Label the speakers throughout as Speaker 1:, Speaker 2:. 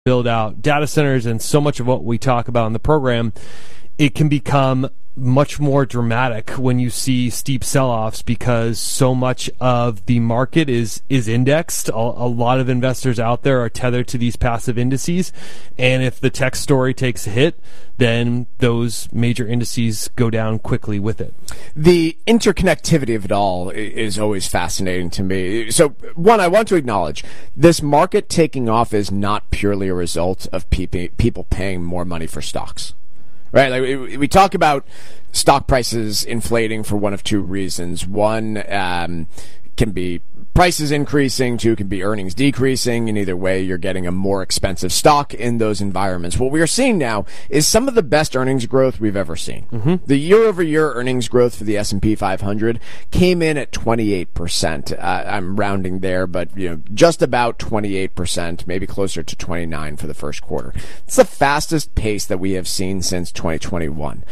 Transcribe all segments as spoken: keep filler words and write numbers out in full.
Speaker 1: build out data centers and so much of what we talk about in the program, it can become much more dramatic when you see steep sell-offs because so much of the market is is indexed. A, a lot of investors out there are tethered to these passive indices, and if the tech story takes a hit, then those major indices go down quickly with it.
Speaker 2: The interconnectivity of it all is always fascinating to me. So, one, I want to acknowledge this market taking off is not purely a result of people people paying more money for stocks. Right, like we, we talk about stock prices inflating for one of two reasons. One um, can be prices increasing, two can be earnings decreasing. In either way, you're getting a more expensive stock in those environments. What we are seeing now is some of the best earnings growth we've ever seen. Mm-hmm. The year-over-year earnings growth for the S and P five hundred came in at twenty-eight percent. Uh, I'm rounding there, but you know, just about twenty-eight percent, maybe closer to twenty-nine for the first quarter. It's the fastest pace that we have seen since twenty twenty-one.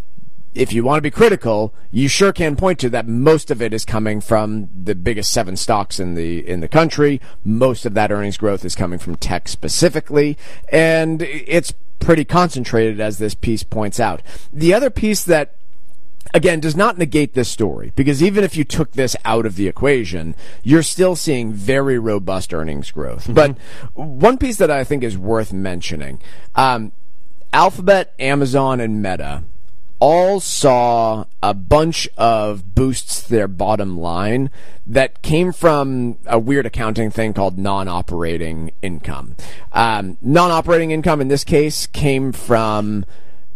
Speaker 2: If you want to be critical, you sure can point to that most of it is coming from the biggest seven stocks in the in the country. Most of that earnings growth is coming from tech specifically, and it's pretty concentrated, as this piece points out. The other piece that, again, does not negate this story, because even if you took this out of the equation, you're still seeing very robust earnings growth. Mm-hmm. But one piece that I think is worth mentioning, um, Alphabet, Amazon, and Meta all saw a bunch of boosts to their bottom line that came from a weird accounting thing called non-operating income. Um, non-operating income in this case came from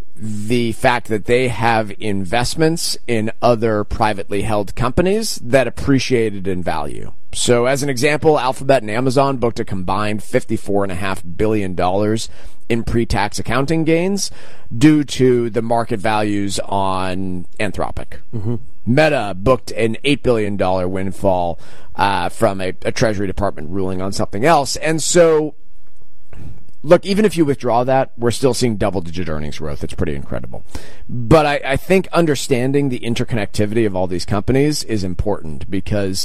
Speaker 2: the fact that they have investments in other privately held companies that appreciated in value. So as an example, Alphabet and Amazon booked a combined fifty-four point five billion dollars in pre-tax accounting gains due to the market values on Anthropic. Mm-hmm. Meta booked an eight billion dollars windfall uh, from a, a Treasury Department ruling on something else. And so, look, even if you withdraw that, we're still seeing double-digit earnings growth. It's pretty incredible. But I, I think understanding the interconnectivity of all these companies is important, because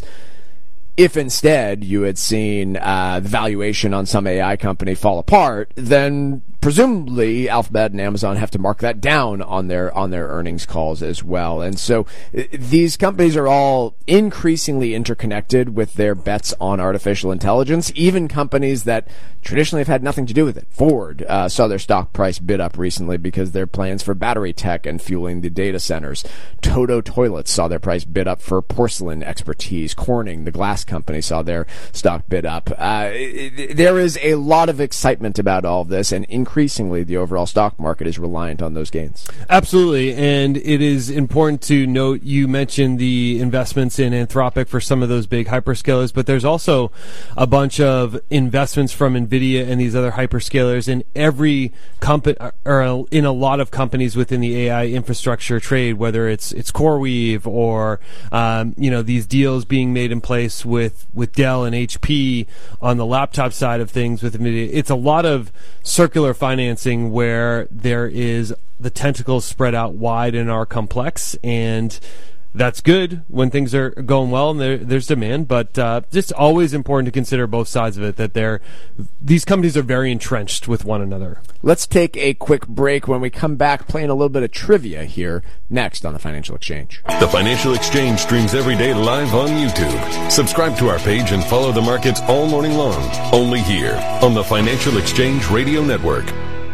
Speaker 2: if instead you had seen uh, the valuation on some A I company fall apart, then presumably Alphabet and Amazon have to mark that down on their on their earnings calls as well. And so uh, these companies are all increasingly interconnected with their bets on artificial intelligence, even companies that traditionally have had nothing to do with it. Ford uh, saw their stock price bid up recently because their plans for battery tech and fueling the data centers. Toto Toilets saw their price bid up for porcelain expertise. Corning, the glass company, saw their stock bid up. Uh, there is a lot of excitement about all of this, and increasingly the overall stock market is reliant on those gains.
Speaker 1: Absolutely, and it is important to note, you mentioned the investments in Anthropic for some of those big hyperscalers, but there's also a bunch of investments from NVIDIA and these other hyperscalers in every company, or in a lot of companies within the A I infrastructure trade, whether it's it's CoreWeave or um, you know, these deals being made in place with, with Dell and H P on the laptop side of things with NVIDIA. It's a lot of circular financing where there is the tentacles spread out wide and are complex, and that's good when things are going well and there, there's demand, but uh, it's always important to consider both sides of it, that they're, these companies are very entrenched with one another.
Speaker 2: Let's take a quick break. When we come back, playing a little bit of trivia here next on The Financial Exchange.
Speaker 3: The Financial Exchange streams every day live on YouTube. Subscribe to our page and follow the markets all morning long, only here on the Financial Exchange Radio Network.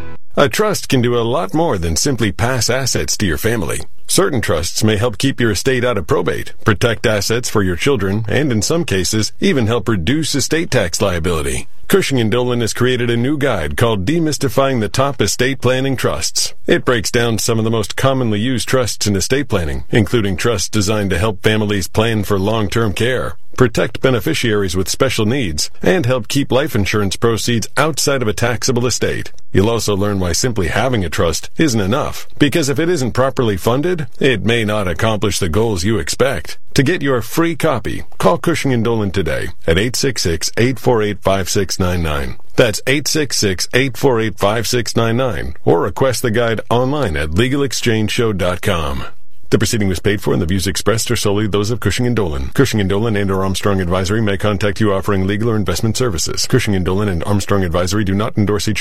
Speaker 3: A trust can do a lot more than simply pass assets to your family. Certain trusts may help keep your estate out of probate, protect assets for your children, and in some cases, even help reduce estate tax liability. Cushing and Dolan has created a new guide called Demystifying the Top Estate Planning Trusts. It breaks down some of the most commonly used trusts in estate planning, including trusts designed to help families plan for long-term care, protect beneficiaries with special needs, and help keep life insurance proceeds outside of a taxable estate. You'll also learn why simply having a trust isn't enough, because if it isn't properly funded, it may not accomplish the goals you expect. To get your free copy, call Cushing and Dolan today at eight six six, eight four eight, five six nine nine. That's eight six six, eight four eight, five six nine nine, or request the guide online at legal exchange show dot com. The proceeding was paid for and the views expressed are solely those of Cushing and Dolan. Cushing and Dolan and or Armstrong Advisory may contact you offering legal or investment services. Cushing and Dolan and Armstrong Advisory do not endorse each